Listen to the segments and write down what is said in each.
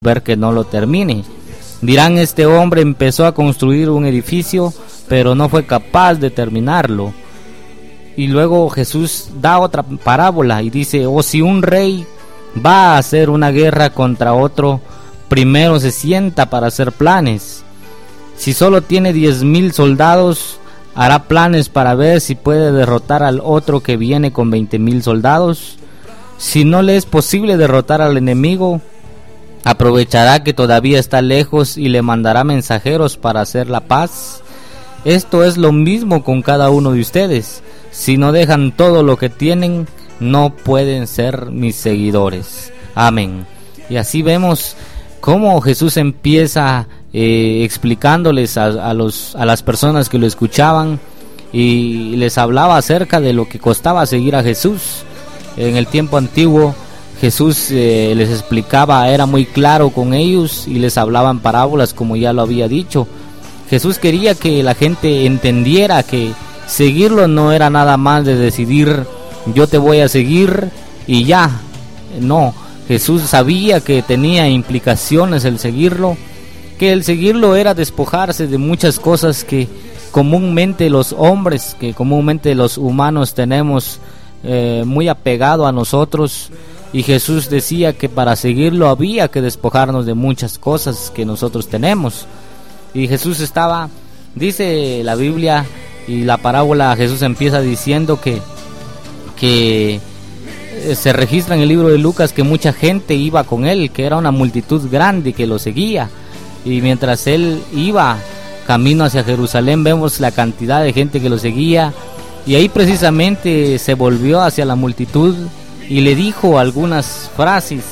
ver que no lo termine. Dirán, este hombre empezó a construir un edificio, pero no fue capaz de terminarlo. Y luego Jesús da otra parábola y dice, si un rey va a hacer una guerra contra otro, primero se sienta para hacer planes. Si solo tiene 10,000 soldados, hará planes para ver si puede derrotar al otro que viene con 20,000 soldados. Si no le es posible derrotar al enemigo, aprovechará que todavía está lejos y le mandará mensajeros para hacer la paz. Esto es lo mismo con cada uno de ustedes. Si no dejan todo lo que tienen, no pueden ser mis seguidores. Amén. Y así vemos cómo Jesús empieza explicándoles a las personas que lo escuchaban, y les hablaba acerca de lo que costaba seguir a Jesús. En el tiempo antiguo Jesús les explicaba, era muy claro con ellos y les hablaba en parábolas, como ya lo había dicho. Jesús quería que la gente entendiera que seguirlo no era nada más de decidir, yo te voy a seguir y ya. No, Jesús sabía que tenía implicaciones el seguirlo, que el seguirlo era despojarse de muchas cosas que comúnmente los hombres, que comúnmente los humanos tenemos muy apegado a nosotros. Y Jesús decía que para seguirlo había que despojarnos de muchas cosas que nosotros tenemos. Y Jesús dice la Biblia y la parábola, Jesús empieza diciendo que se registra en el libro de Lucas que mucha gente iba con él, que era una multitud grande que lo seguía. Y mientras él iba camino hacia Jerusalén, vemos la cantidad de gente que lo seguía. Y ahí precisamente se volvió hacia la multitud y le dijo algunas frases,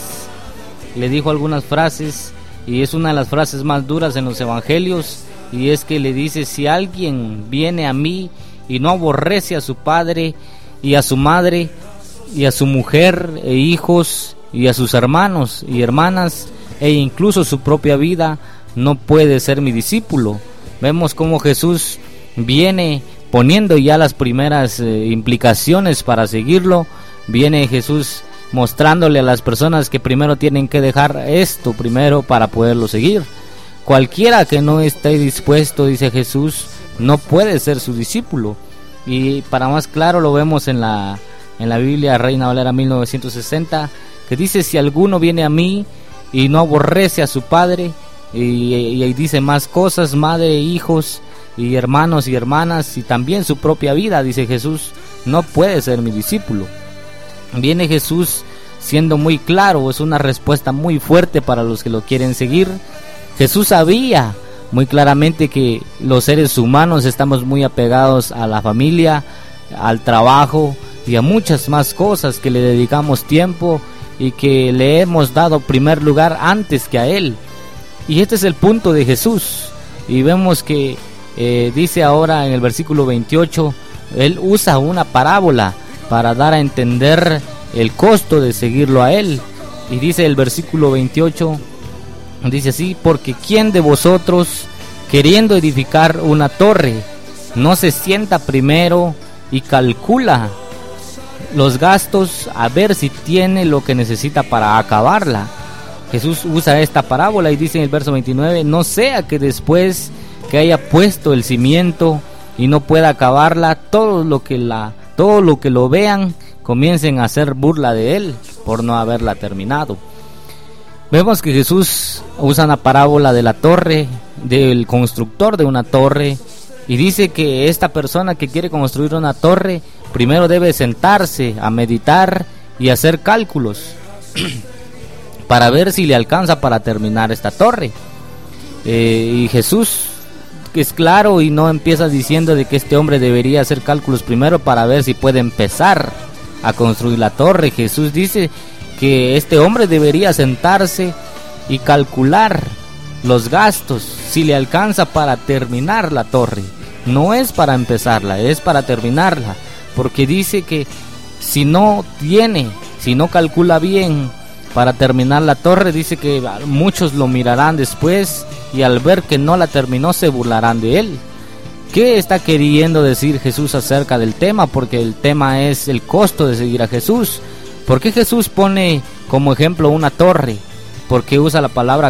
y es una de las frases más duras en los evangelios, y es que le dice, si alguien viene a mí y no aborrece a su padre y a su madre y a su mujer e hijos y a sus hermanos y hermanas e incluso su propia vida, no puede ser mi discípulo. Vemos cómo Jesús viene poniendo ya las primeras implicaciones para seguirlo. Viene Jesús mostrándole a las personas que primero tienen que dejar esto primero para poderlo seguir. Cualquiera que no esté dispuesto, dice Jesús, no puede ser su discípulo. Y para más claro lo vemos en la Biblia Reina Valera 1960, que dice, si alguno viene a mí y no aborrece a su padre, y dice más cosas, madre, hijos y hermanos y hermanas, y también su propia vida, dice Jesús, no puede ser mi discípulo. Viene Jesús siendo muy claro, es una respuesta muy fuerte para los que lo quieren seguir. Jesús sabía muy claramente que los seres humanos estamos muy apegados a la familia, al trabajo y a muchas más cosas que le dedicamos tiempo y que le hemos dado primer lugar antes que a Él. Y este es el punto de Jesús. Y vemos que dice ahora en el versículo 28, Él usa una parábola para dar a entender el costo de seguirlo a Él. Y dice el versículo 28, dice así, porque ¿quién de vosotros, queriendo edificar una torre, no se sienta primero y calcula los gastos a ver si tiene lo que necesita para acabarla? Jesús usa esta parábola y dice en el verso 29, no sea que después que haya puesto el cimiento y no pueda acabarla, todo lo que lo vean comiencen a hacer burla de él por no haberla terminado. Vemos que Jesús usa una parábola de la torre, del constructor de una torre, y dice que esta persona que quiere construir una torre primero debe sentarse a meditar y hacer cálculos para ver si le alcanza para terminar esta torre. Y Jesús es claro y no empieza diciendo de que este hombre debería hacer cálculos primero para ver si puede empezar a construir la torre. Jesús dice que este hombre debería sentarse y calcular los gastos, si le alcanza para terminar la torre. No es para empezarla, es para terminarla, porque dice que si no calcula bien para terminar la torre, dice que muchos lo mirarán después y al ver que no la terminó se burlarán de él. ¿Qué está queriendo decir Jesús acerca del tema? Porque el tema es el costo de seguir a Jesús. ¿Por qué Jesús pone como ejemplo una torre? ¿Por qué usa la palabra